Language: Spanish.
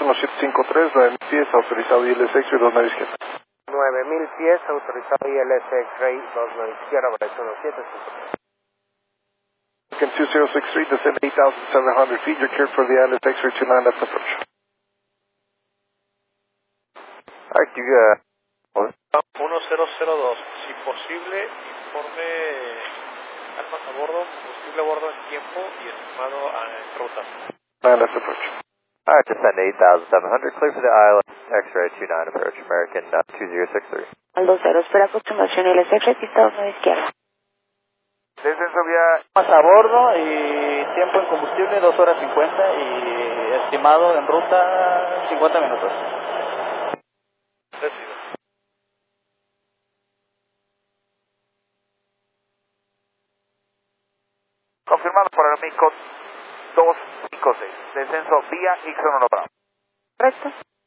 1753, 9,000 pies, autorizado ILS X-ray 29 izquierda. 9,000 pies, autorizado ILS X-ray 29 izquierda, Bryce 1753. American 2063, descend 8,700 feet, you're cleared for the ILS X-ray 29 left approach. Alright, you 1002, si posible, informe armas a bordo, combustible a bordo en tiempo y estimado en ruta. 9 left approach. Alright, descend 8,700, clear for the ILS X-ray 29 approach, American 2063. Al 20, espera aproximación ILS X-ray, pista 29 izquierda. Descenso vía... Más a bordo y tiempo en combustible 2 horas 50 y estimado en ruta 50 minutos. Recibo. Confirmado por el MICO 256, descenso vía Ixon 1 Bravo. Correcto.